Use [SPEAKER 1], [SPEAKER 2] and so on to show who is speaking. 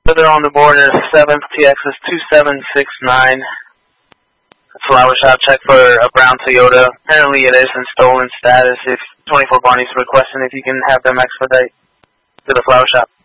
[SPEAKER 1] Further on the board is 7th TXS 2769. Flower shop check for a brown Toyota. Apparently it is in stolen status. If 24 Barney's requesting if you can have them expedite to the flower shop.